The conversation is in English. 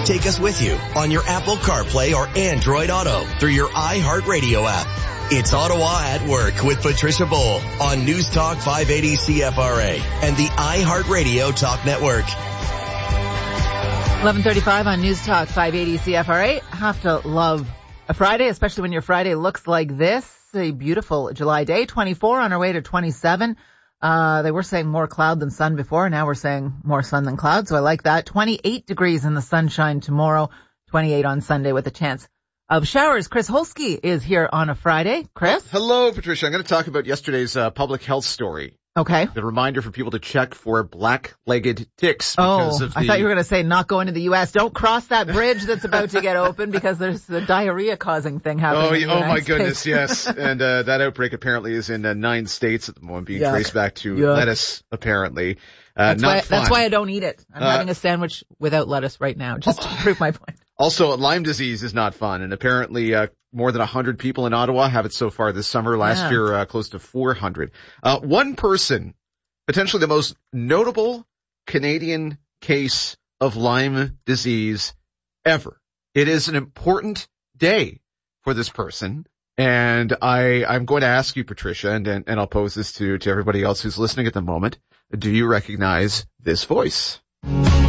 Take us with you on your Apple CarPlay or Android Auto through your iHeartRadio app. It's Ottawa at Work with Patricia Bowl on News Talk 580 CFRA and the iHeartRadio Talk Network. 11:35 on News Talk 580 CFRA. Have to love a Friday, especially when your Friday looks like this. A beautiful July day, 24 on our way to 27. They were saying more cloud than sun before. Now we're saying more sun than cloud. So I like that. 28 degrees in the sunshine tomorrow, 28 on Sunday with a chance of showers. Chris Holsky is here on a Friday. Chris? Hello, Patricia. I'm going to talk about yesterday's public health story. Okay. The reminder for people to check for black-legged ticks. I thought you were going to say not going to the U.S. Don't cross that bridge that's about to get open because there's a diarrhea-causing thing happening in the United my goodness, States. yes. And that outbreak apparently is in 9 states at the moment, being traced back to lettuce, apparently. That's why I don't eat it. I'm having a sandwich without lettuce right now, just to prove my point. Also, Lyme disease is not fun, and apparently more than 100 people in Ottawa have it so far this summer. Last year, close to 400. One person, potentially the most notable Canadian case of Lyme disease ever. It is an important day for this person, and I'm going to ask you, Patricia, and I'll pose this to everybody else who's listening at the moment. Do you recognize this voice?